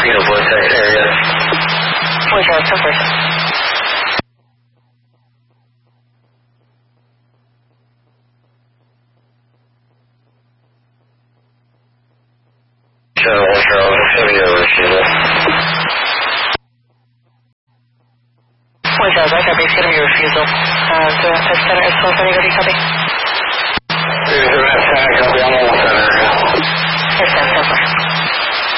Beetleborg area. Voice out, Silver. Voice out, Roger, base, get him your refusal. Center is close, anybody copy?